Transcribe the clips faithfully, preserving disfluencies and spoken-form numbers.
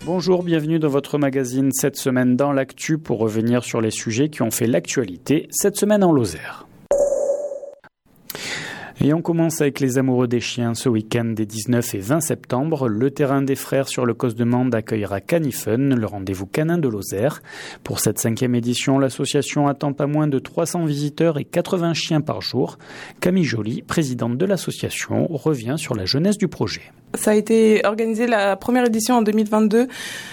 Bonjour, bienvenue dans votre magazine cette semaine dans l'actu pour revenir sur les sujets qui ont fait l'actualité cette semaine en Lozère. Et on commence avec les amoureux des chiens. Ce week-end des dix-neuf et vingt septembre, le terrain des Frères sur le Causse de Mende accueillera Canifun, le rendez-vous canin de Lozère. Pour cette cinquième édition, l'association attend pas moins de trois cents visiteurs et quatre-vingts chiens par jour. Camille Joly, présidente de l'association, revient sur la jeunesse du projet. Ça a été organisé la première édition en deux mille vingt-deux.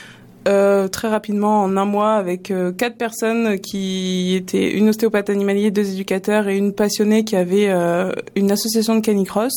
Euh, très rapidement, en un mois, avec euh, quatre personnes qui étaient une ostéopathe animalier, deux éducateurs et une passionnée qui avait euh, une association de canicross.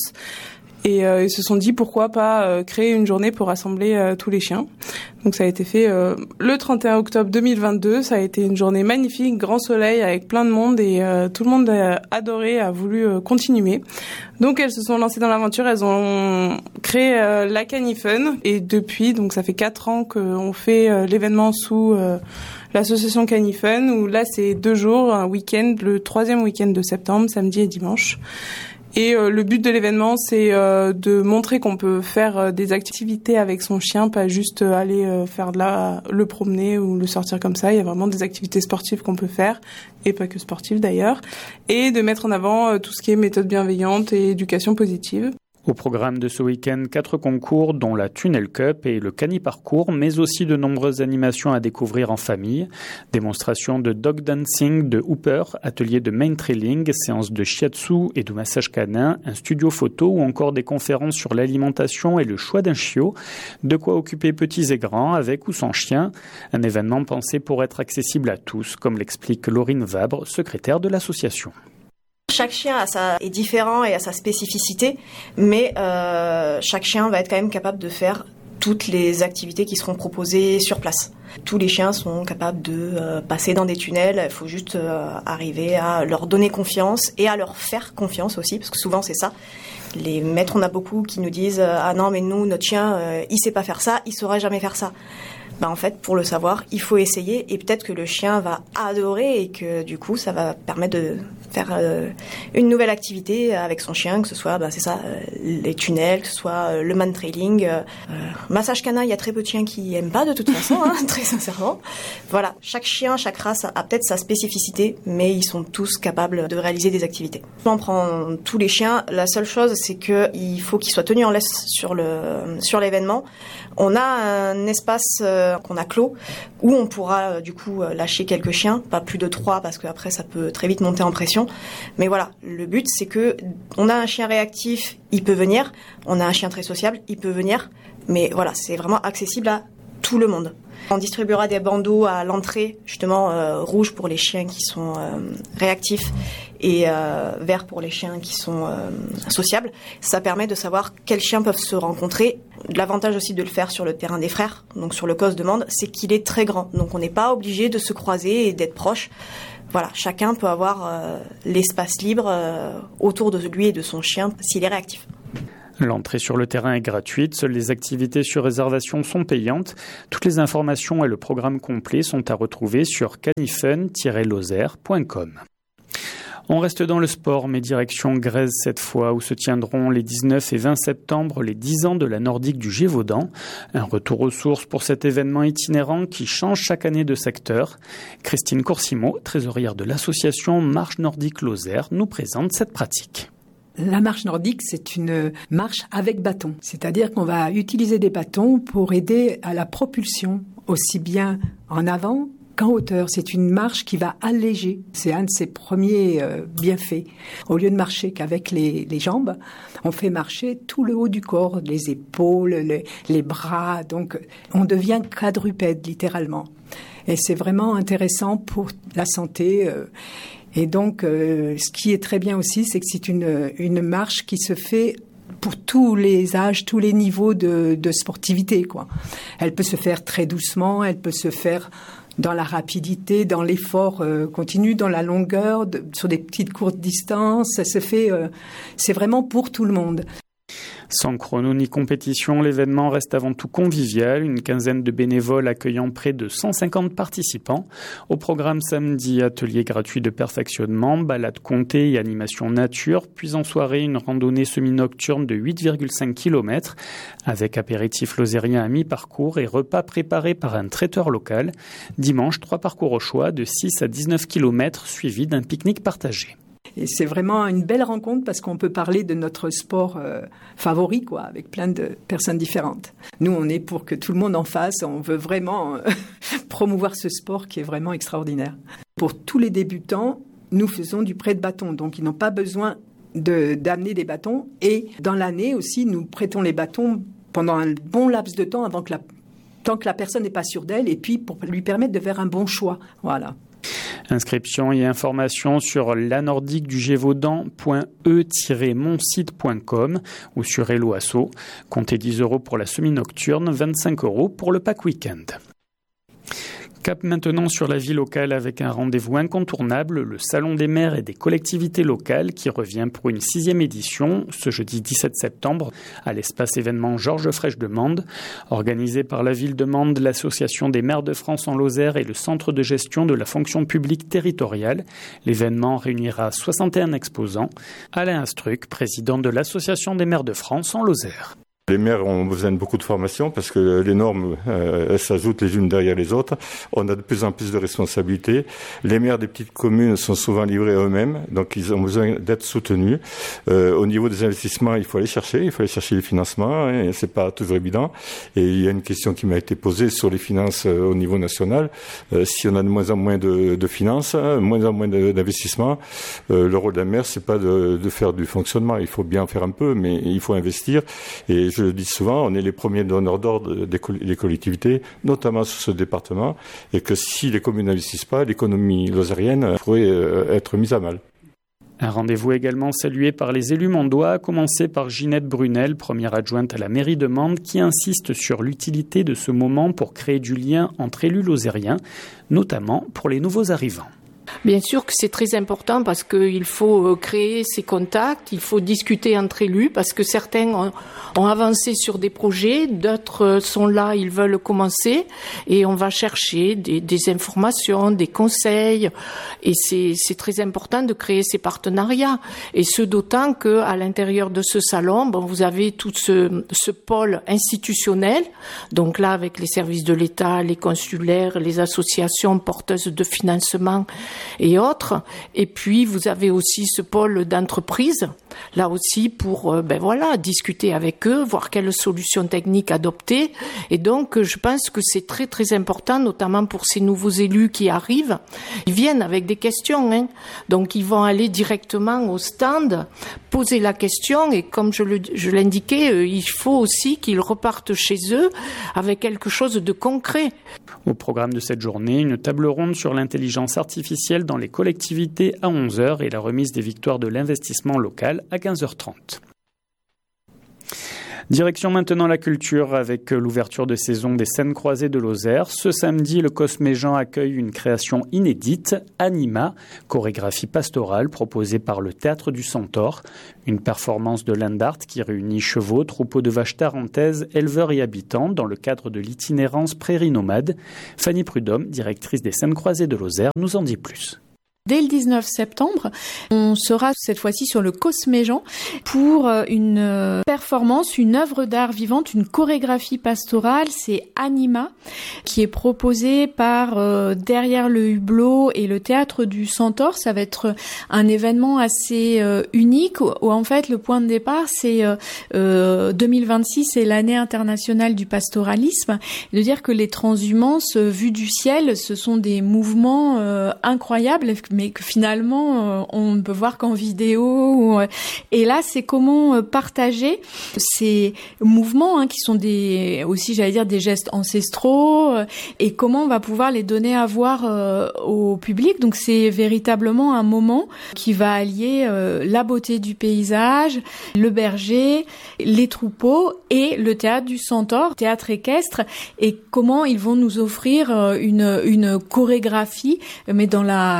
Et euh, ils se sont dit pourquoi pas euh, créer une journée pour rassembler euh, tous les chiens. Donc ça a été fait euh, le trente et un octobre deux mille vingt-deux. Ça a été une journée magnifique, grand soleil avec plein de monde et euh, tout le monde a adoré, a voulu euh, continuer. Donc elles se sont lancées dans l'aventure, elles ont créé euh, la Canifun et depuis, donc ça fait quatre ans qu'on fait euh, l'événement sous euh, l'association Canifun où là c'est deux jours, un week-end, le troisième week-end de septembre, samedi et dimanche. Et euh, le but de l'événement, c'est euh, de montrer qu'on peut faire euh, des activités avec son chien, pas juste euh, aller euh, faire de la, le promener ou le sortir comme ça. Il y a vraiment des activités sportives qu'on peut faire, et pas que sportives d'ailleurs, et de mettre en avant euh, tout ce qui est méthode bienveillante et éducation positive. Au programme de ce week-end, quatre concours, dont la Tunnel Cup et le Cani-Parcours, mais aussi de nombreuses animations à découvrir en famille. Démonstration de dog dancing, de hooper, atelier de main trailing, séance de shiatsu et de massage canin, un studio photo ou encore des conférences sur l'alimentation et le choix d'un chiot. De quoi occuper petits et grands, avec ou sans chien. Un événement pensé pour être accessible à tous, comme l'explique Laurine Vabre, secrétaire de l'association. Chaque chien a sa, est différent et a sa spécificité, mais euh, chaque chien va être quand même capable de faire toutes les activités qui seront proposées sur place. Tous les chiens sont capables de euh, passer dans des tunnels, il faut juste euh, arriver à leur donner confiance et à leur faire confiance aussi, parce que souvent c'est ça. Les maîtres, on a beaucoup qui nous disent euh, « Ah non, mais nous, notre chien, euh, il sait pas faire ça, il saura jamais faire ça ». Ben en fait, pour le savoir, il faut essayer et peut-être que le chien va adorer et que du coup, ça va permettre de faire euh, une nouvelle activité avec son chien, que ce soit, ben c'est ça, euh, les tunnels, que ce soit euh, le man trailing, euh, massage canin. Il y a très peu de chiens qui aiment pas de toute façon, hein, très sincèrement. Voilà, chaque chien, chaque race a peut-être sa spécificité, mais ils sont tous capables de réaliser des activités. On prend tous les chiens. La seule chose, c'est que il faut qu'ils soient tenus en laisse sur le sur l'événement. On a un espace euh, qu'on a clos où on pourra euh, du coup euh, lâcher quelques chiens, pas plus de trois parce que après ça peut très vite monter en pression. Mais voilà, le but c'est que on a un chien réactif, il peut venir. On a un chien très sociable, il peut venir. Mais voilà, c'est vraiment accessible à tout le monde. On distribuera des bandeaux à l'entrée, justement euh, rouge pour les chiens qui sont euh, réactifs et euh, vert pour les chiens qui sont euh, sociables. Ça permet de savoir quels chiens peuvent se rencontrer. L'avantage aussi de le faire sur le terrain des Frères, donc sur le Causse de Mende, c'est qu'il est très grand. Donc on n'est pas obligé de se croiser et d'être proche. Voilà, chacun peut avoir euh, l'espace libre euh, autour de lui et de son chien s'il est réactif. L'entrée sur le terrain est gratuite, seules les activités sur réservation sont payantes. Toutes les informations et le programme complet sont à retrouver sur canifun tiret lozère point com. On reste dans le sport, mais direction Grèze cette fois, où se tiendront les dix-neuf et vingt septembre les dix ans de la Nordique du Gévaudan. Un retour aux sources pour cet événement itinérant qui change chaque année de secteur. Christine Coursimo, trésorière de l'association Marche Nordique Lozère, nous présente cette pratique. La marche nordique, c'est une marche avec bâton. C'est-à-dire qu'on va utiliser des bâtons pour aider à la propulsion, aussi bien en avant qu'en hauteur. C'est une marche qui va alléger. C'est un de ses premiers euh, bienfaits. Au lieu de marcher qu'avec les, les jambes, on fait marcher tout le haut du corps, les épaules, les, les bras. Donc, on devient quadrupède, littéralement. Et c'est vraiment intéressant pour la santé. Euh, Et donc, euh, ce qui est très bien aussi, c'est que c'est une, une marche qui se fait pour tous les âges, tous les niveaux de, de sportivité, quoi. Elle peut se faire très doucement, elle peut se faire dans la rapidité, dans l'effort euh, continu, dans la longueur, de, sur des petites courtes distances. Ça se fait, euh, c'est vraiment pour tout le monde. Sans chrono ni compétition, l'événement reste avant tout convivial, une quinzaine de bénévoles accueillant près de cent cinquante participants. Au programme samedi, atelier gratuit de perfectionnement, balade comptée et animation nature, puis en soirée, une randonnée semi-nocturne de huit virgule cinq kilomètres avec apéritif lozérien à mi-parcours et repas préparés par un traiteur local. Dimanche, trois parcours au choix de six à dix-neuf kilomètres suivis d'un pique-nique partagé. Et c'est vraiment une belle rencontre parce qu'on peut parler de notre sport euh, favori, quoi, avec plein de personnes différentes. Nous, on est pour que tout le monde en fasse. On veut vraiment euh, promouvoir ce sport qui est vraiment extraordinaire. Pour tous les débutants, nous faisons du prêt de bâton. Donc, ils n'ont pas besoin de, d'amener des bâtons. Et dans l'année aussi, nous prêtons les bâtons pendant un bon laps de temps avant que la, tant que la personne n'est pas sûre d'elle et puis pour lui permettre de faire un bon choix. Voilà. Inscription et informations sur lanordique du gévaudan point e tiret mon site point com ou sur Hello Asso. Comptez dix euros pour la semi-nocturne, vingt-cinq euros pour le pack week-end. Cap maintenant sur la vie locale avec un rendez-vous incontournable, le Salon des maires et des collectivités locales qui revient pour une sixième édition ce jeudi dix-sept septembre à l'espace événement Georges Frêche de Mende. Organisé par la ville de Mende, l'association des maires de France en Lozère et le centre de gestion de la fonction publique territoriale. L'événement réunira soixante et un exposants. Alain Astruc, président de l'association des maires de France en Lozère. Les maires ont besoin de beaucoup de formation parce que les normes euh, elles s'ajoutent les unes derrière les autres. On a de plus en plus de responsabilités. Les maires des petites communes sont souvent livrés à eux-mêmes, donc ils ont besoin d'être soutenus. Euh, au niveau des investissements, il faut aller chercher, il faut aller chercher les financements, hein, et c'est pas toujours évident. Et il y a une question qui m'a été posée sur les finances euh, au niveau national. Euh, si on a de moins en moins de, de finances, hein, moins en moins de, d'investissements, euh, le rôle d'un maire, c'est pas de, de faire du fonctionnement. Il faut bien faire un peu, mais il faut investir. Et je le dis souvent, on est les premiers donneurs d'ordre des collectivités, notamment sur ce département, et que si les communes n'investissent pas, l'économie lozérienne pourrait être mise à mal. Un rendez-vous également salué par les élus mondois, à commencer par Ginette Brunel, première adjointe à la mairie de Mende, qui insiste sur l'utilité de ce moment pour créer du lien entre élus lozériens, notamment pour les nouveaux arrivants. Bien sûr que c'est très important parce qu'il faut créer ces contacts, il faut discuter entre élus parce que certains ont, ont avancé sur des projets, d'autres sont là, ils veulent commencer et on va chercher des, des informations, des conseils et c'est, c'est très important de créer ces partenariats et ce d'autant que à l'intérieur de ce salon, bon, vous avez tout ce, ce pôle institutionnel, donc là avec les services de l'État, les consulaires, les associations porteuses de financement et autres. Et puis, vous avez aussi ce pôle d'entreprise, là aussi pour, euh, ben voilà, discuter avec eux, voir quelles solutions techniques adopter. Et donc, je pense que c'est très, très important, notamment pour ces nouveaux élus qui arrivent. Ils viennent avec des questions, hein. Donc, ils vont aller directement au stand, poser la question. Et comme je, le, je l'indiquais, euh, il faut aussi qu'ils repartent chez eux avec quelque chose de concret. Au programme de cette journée, une table ronde sur l'intelligence artificielle dans les collectivités à onze heures et la remise des victoires de l'investissement local à quinze heures trente. Direction maintenant la culture avec l'ouverture de saison des Scènes croisées de Lozère. Ce samedi, le Cosméjean accueille une création inédite, Anima, chorégraphie pastorale proposée par le Théâtre du Centaure. Une performance de land art qui réunit chevaux, troupeaux de vaches tarentaises, éleveurs et habitants dans le cadre de l'itinérance prairie nomade. Fanny Prudhomme, directrice des Scènes croisées de Lozère, nous en dit plus. Dès le dix-neuf septembre, on sera cette fois-ci sur le Cosméjean pour une performance, une œuvre d'art vivante, une chorégraphie pastorale. C'est Anima, qui est proposée par euh, Derrière le Hublot et le Théâtre du Centaure. Ça va être un événement assez euh, unique où, où en fait le point de départ c'est euh, euh, deux mille vingt-six, c'est l'année internationale du pastoralisme. De dire que les transhumances euh, vues du ciel, ce sont des mouvements euh, incroyables, mais que finalement euh, on ne peut voir qu'en vidéo. Ou, euh, et là, c'est comment euh, partager ces mouvements hein, qui sont des aussi, j'allais dire, des gestes ancestraux, euh, et comment on va pouvoir les donner à voir euh, au public. Donc, c'est véritablement un moment qui va allier euh, la beauté du paysage, le berger, les troupeaux et le théâtre du Centaure, théâtre équestre, et comment ils vont nous offrir euh, une une chorégraphie, mais dans la voilà dans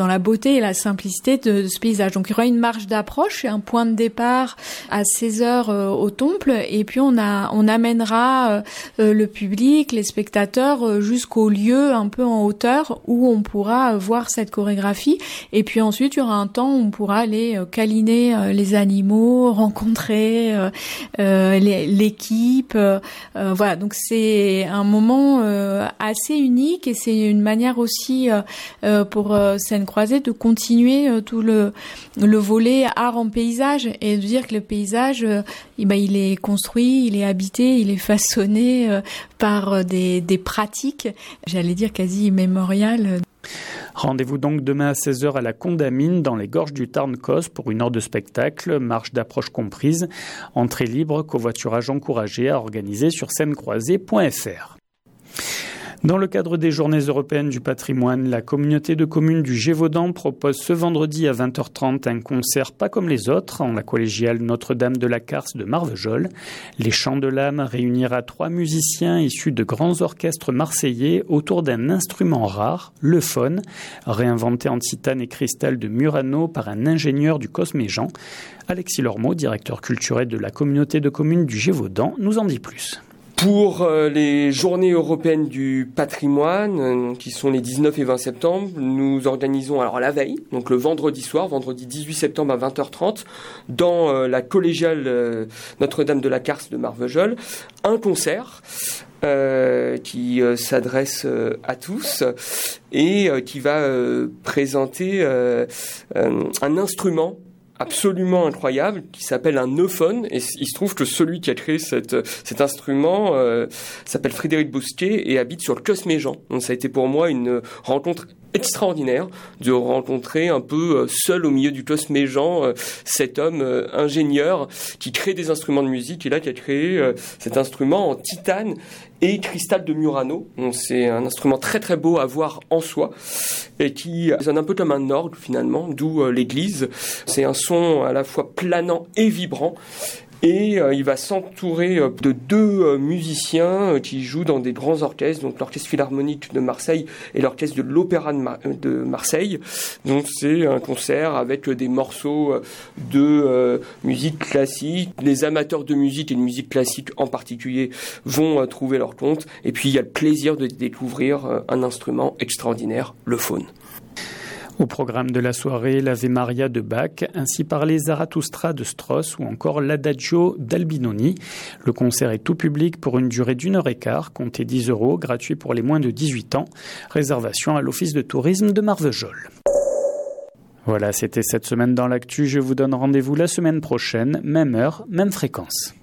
dans la beauté et la simplicité de, de ce paysage. Donc il y aura une marche d'approche et un point de départ à seize heures euh, au Temple, et puis on a on amènera euh, le public, les spectateurs euh, jusqu'au lieu un peu en hauteur où on pourra euh, voir cette chorégraphie, et puis ensuite il y aura un temps où on pourra aller euh, câliner euh, les animaux, rencontrer euh, euh, les, l'équipe, euh, euh, voilà. Donc c'est un moment euh, assez unique, et c'est une manière aussi euh, euh, pour euh, Scène Croisée de continuer euh, tout le le volet art en paysage, et de dire que le paysage euh, eh ben, il est construit, il est habité, il est façonné euh, par euh, des des pratiques, j'allais dire quasi immémoriales. Rendez-vous donc demain à seize heures à la Condamine, dans les gorges du Tarn-Cos, pour une heure de spectacle, marche d'approche comprise, entrée libre, covoiturage encouragé, à organiser sur scène croisée point f r. Dans le cadre des Journées européennes du patrimoine, la communauté de communes du Gévaudan propose ce vendredi à vingt heures trente un concert pas comme les autres en la collégiale Notre-Dame de la Carse de Marvejols. Les Chants de l'âme réunira trois musiciens issus de grands orchestres marseillais autour d'un instrument rare, le faune, réinventé en titane et cristal de Murano par un ingénieur du Cosméjean. Alexis Lormeau, directeur culturel de la communauté de communes du Gévaudan, nous en dit plus. Pour euh, les Journées européennes du patrimoine, euh, qui sont les dix-neuf et vingt septembre, nous organisons alors la veille, donc le vendredi soir, vendredi dix-huit septembre à vingt heures trente, dans euh, la collégiale euh, Notre-Dame de la Carse de Marvejols, un concert euh, qui euh, s'adresse euh, à tous et euh, qui va euh, présenter euh, euh, un instrument absolument incroyable qui s'appelle un neuphone, et il se trouve que celui qui a créé cette, cet instrument euh, s'appelle Frédéric Bousquet et habite sur le Cosméjean. Donc ça a été pour moi une rencontre extraordinaire de rencontrer un peu seul au milieu du Cosméjean euh, cet homme euh, ingénieur qui crée des instruments de musique, et là qui a créé euh, cet instrument en titane et cristal de Murano. Donc c'est un instrument très très beau à voir en soi et qui sonne un peu comme un orgue finalement, d'où euh, l'église. C'est un son à la fois planant et vibrant. Et euh, il va s'entourer euh, de deux euh, musiciens euh, qui jouent dans des grands orchestres, donc l'Orchestre Philharmonique de Marseille et l'Orchestre de l'Opéra de, Mar- de Marseille. Donc c'est un concert avec euh, des morceaux euh, de euh, musique classique. Les amateurs de musique et de musique classique en particulier vont euh, trouver leur compte. Et puis il y a le plaisir de découvrir euh, un instrument extraordinaire, le faune. Au programme de la soirée, l'Ave Maria de Bach, ainsi par les Zarathustra de Strauss ou encore l'Adagio d'Albinoni. Le concert est tout public pour une durée d'une heure et quart, comptez dix euros, gratuit pour les moins de dix-huit ans. Réservation à l'Office de tourisme de Marvejols. Voilà, c'était cette semaine dans l'actu. Je vous donne rendez-vous la semaine prochaine, même heure, même fréquence.